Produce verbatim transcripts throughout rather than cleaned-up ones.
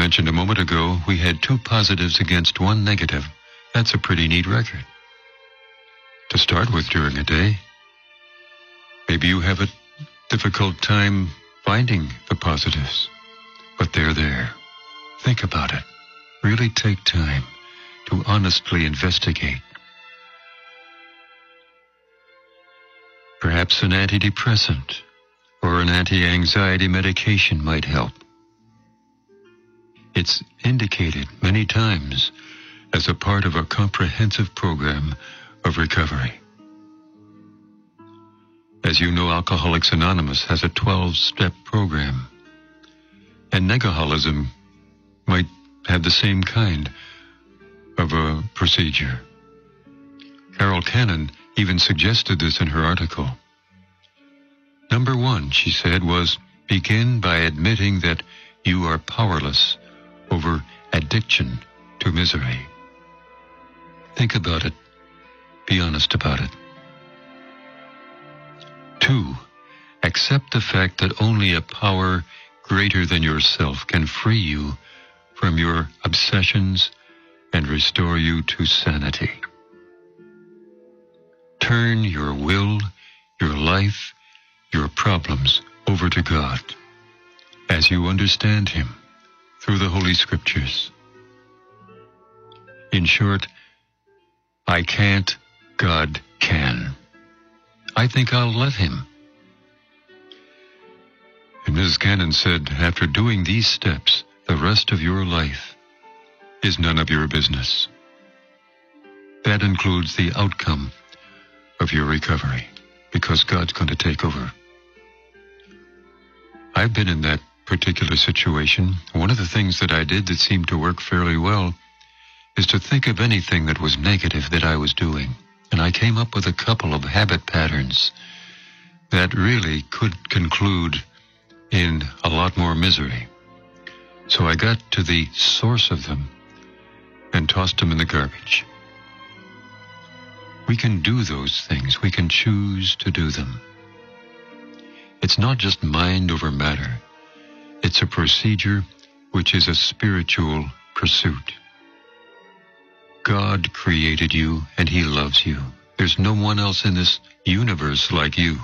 mentioned a moment ago, we had two positives against one negative. That's a pretty neat record to start with during a day. Maybe you have a difficult time finding the positives, but they're there. Think about it. Really take time to honestly investigate. Perhaps an antidepressant or an anti-anxiety medication might help. It's indicated many times as a part of a comprehensive program of recovery. As you know, Alcoholics Anonymous has a twelve-step program, and negaholism might have the same kind of a procedure. Carol Cannon even suggested this in her article. Number one, she said, was begin by admitting that you are powerless over addiction to misery. Think about it. Be honest about it. Two, accept the fact that only a power greater than yourself can free you from your obsessions and restore you to sanity. Turn your will, your life, your problems over to God as you understand Him through the Holy Scriptures. In short, I can't, God can. I think I'll let Him. And Missus Cannon said, after doing these steps, the rest of your life is none of your business. That includes the outcome of your recovery, because God's going to take over. I've been in that particular situation. One of the things that I did that seemed to work fairly well is to think of anything that was negative that I was doing. And I came up with a couple of habit patterns that really could conclude in a lot more misery. So I got to the source of them and tossed them in the garbage. We can do those things. We can choose to do them. It's not just mind over matter. It's a procedure which is a spiritual pursuit. God created you and He loves you. There's no one else in this universe like you.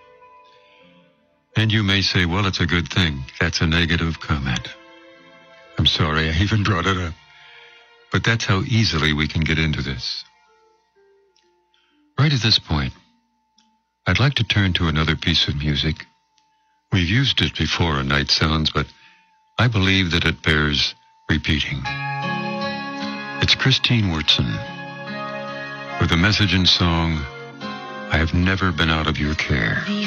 And you may say, well, it's a good thing. That's a negative comment. I'm sorry I even brought it up. But that's how easily we can get into this. Right at this point, I'd like to turn to another piece of music. We've used it before on Night Sounds, but I believe that it bears repeating. It's Christine Wurtzen with a message and song, I Have Never Been Out of Your Care.